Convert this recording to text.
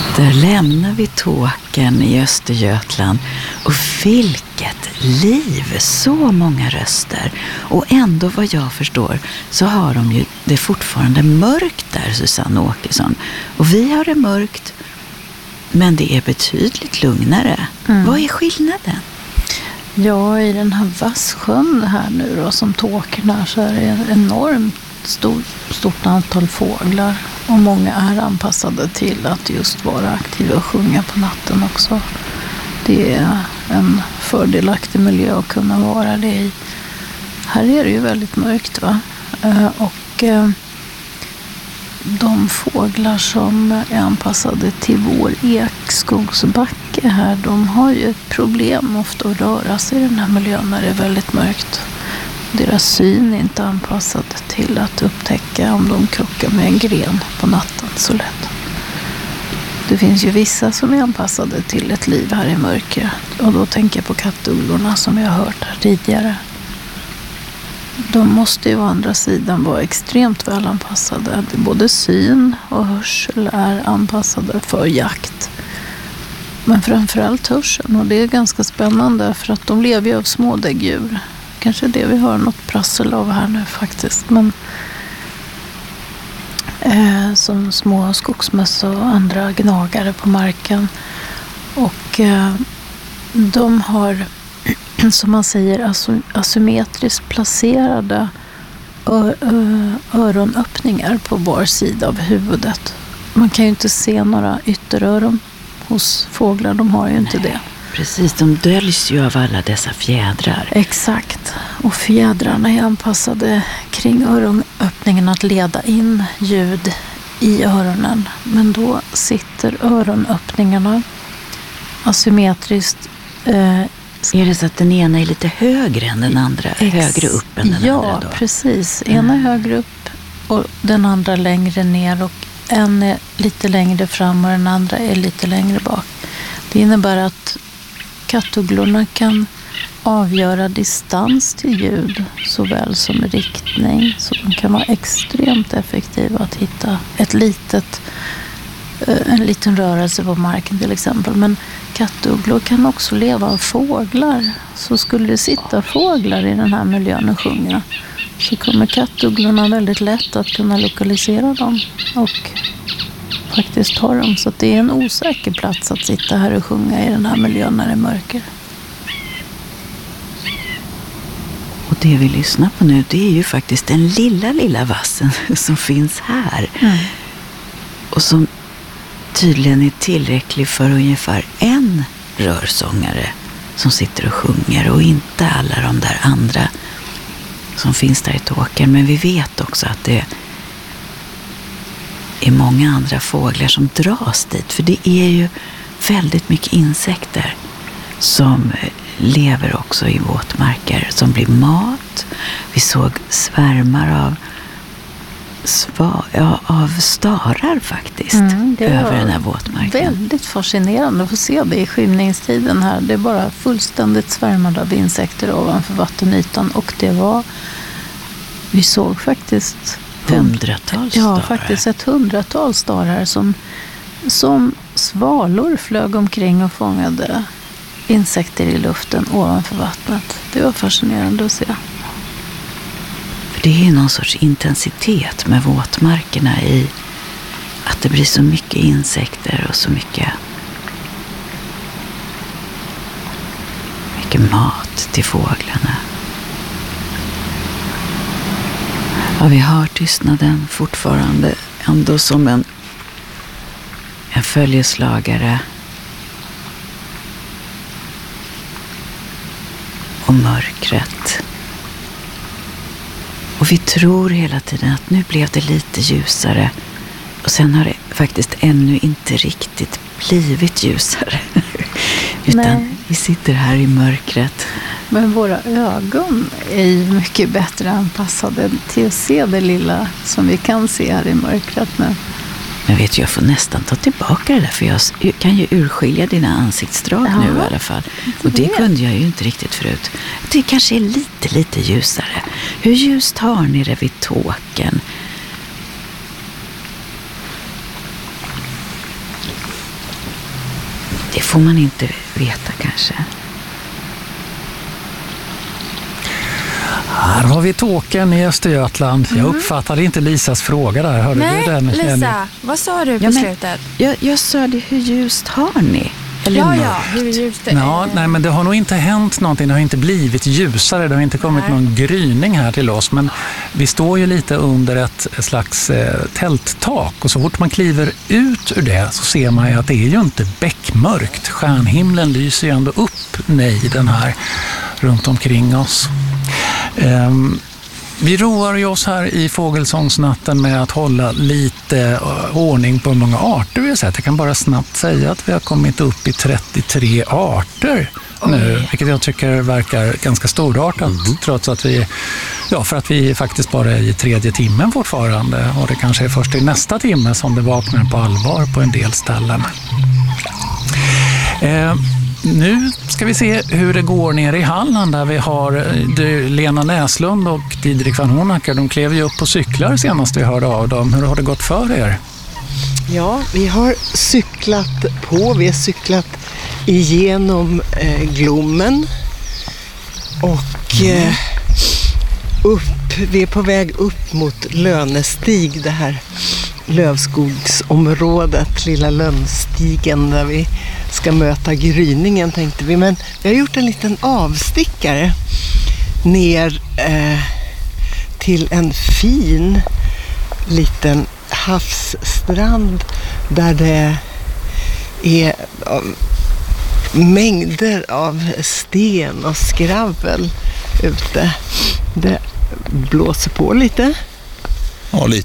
Där lämnar vi Tåkern i Östergötland. Och vilket liv! Så många röster. Och ändå vad jag förstår så har de ju det fortfarande mörkt där, Susanne Åkesson. Och vi har det mörkt, men det är betydligt lugnare. Vad är skillnaden? Ja, i den här Vassjön här nu då, som Tåkern är, så är det ett enormt stort antal fåglar. Och många är anpassade till att just vara aktiva och sjunga på natten också. Det är en fördelaktig miljö att kunna vara det i. Här är det ju väldigt mörkt, va? Och de fåglar som är anpassade till vår ekskogsbacke här, de har ju ett problem ofta att röra sig i den här miljön när det är väldigt mörkt. Deras syn är inte anpassad till att upptäcka om de krockar med en gren på natten så lätt. Det finns ju vissa som är anpassade till ett liv här i mörker. Och då tänker jag på kattugglorna som vi har hört här tidigare. De måste ju å andra sidan vara extremt väl anpassade. Både syn och hörsel är anpassade för jakt. Men framförallt hörseln. Och det är ganska spännande för att de lever ju av små däggdjur. Kanske det vi hör något prassel av här nu faktiskt. Men som små skogsmöss och andra gnagare på marken. Och de har, som man säger, asymmetriskt placerade öronöppningar på var sida av huvudet. Man kan ju inte se några ytteröron hos fåglar, de har ju inte det. Precis, de döljs ju av alla dessa fjädrar. Exakt, och fjädrarna är anpassade kring öronöppningen att leda in ljud i öronen. Men då sitter öronöppningarna asymmetriskt. Är det så att den ena är lite högre än den andra? Högre upp än den andra då? Ja, precis. Ena är högre upp och den andra längre ner. Och en är lite längre fram och den andra är lite längre bak. Det innebär att kattugglorna kan avgöra distans till ljud såväl som riktning. Så de kan vara extremt effektiva att hitta en liten rörelse på marken till exempel. Men kattugglor kan också leva av fåglar. Så skulle det sitta fåglar i den här miljön och sjunga, så kommer kattugglorna väldigt lätt att kunna lokalisera dem och faktiskt ha dem. Så att det är en osäker plats att sitta här och sjunga i den här miljön när det är mörker. Och det vi lyssnar på nu, det är ju faktiskt den lilla vassen som finns här. Och som tydligen är tillräcklig för ungefär en rörsångare som sitter och sjunger, och inte alla de där andra som finns där i Tåkern. Men vi vet också att det är många andra fåglar som dras dit, för det är ju väldigt mycket insekter som lever också i våtmarker som blir mat. Vi såg svärmar av starar faktiskt över den här våtmarken. Väldigt fascinerande att få se det i skymningstiden här. Det är bara fullständigt svärmade av insekter ovanför vattenytan, och vi såg faktiskt hundratals starar. Ja, faktiskt ett 100-tal starar som svalor flög omkring och fångade insekter i luften ovanför vattnet. Det var fascinerande att se. För det är någon sorts intensitet med våtmarkerna i att det blir så mycket insekter och så mycket mat till fåglarna. Ja, vi har tystnaden fortfarande ändå som en följeslagare. Och mörkret. Och vi tror hela tiden att nu blev det lite ljusare. Och sen har det faktiskt ännu inte riktigt blivit ljusare. Utan vi sitter här i mörkret. Men våra ögon är ju mycket bättre anpassade till att se det lilla som vi kan se här i mörkret nu. Men vet du, jag får nästan ta tillbaka det där, för jag kan ju urskilja dina ansiktsdrag nu i alla fall. Och det kunde jag ju inte riktigt förut. Det kanske är lite ljusare. Hur ljust har ni det vid Tåkern? Det får man inte veta kanske. Här har vi Tåkern i Östergötland. Jag uppfattade inte Lisas fråga där. Hörde Nej, du den? Lisa, vad sa du på slutet? Jag sa det, hur ljust har ni? Eller Ja, hur ljust det är. Ja, nej, men det har nog inte hänt någonting. Det har inte blivit ljusare. Det har inte kommit någon gryning här till oss. Men vi står ju lite under ett slags tälttak. Och så fort man kliver ut ur det så ser man ju att det är ju inte bäckmörkt. Stjärnhimlen lyser ju ändå upp nejden här runt omkring oss. Vi roar ju oss här i Fågelsångsnatten med att hålla lite ordning på många arter vi har sett. Jag kan bara snabbt säga att vi har kommit upp i 33 arter nu, vilket jag tycker verkar ganska storartat, trots att för att vi faktiskt bara är i 3:e timmen fortfarande, och det kanske är först i nästa timme som det vaknar på allvar på en del ställen. Nu ska vi se hur det går ner i Halland, där vi har Lena Näslund och Didrik van Honacker. De klev ju upp på cyklar senast vi hörde av dem. Hur har det gått för er? Ja, vi har cyklat på. Vi har cyklat igenom Glommen och vi är på väg upp mot Lönestig, det här lövskogsområdet, lilla Lönnstigen, där vi ska möta gryningen, tänkte vi. Men vi har gjort en liten avstickare ner till en fin liten havsstrand där det är mängder av sten och skravel ute. Det blåser på lite. Ja,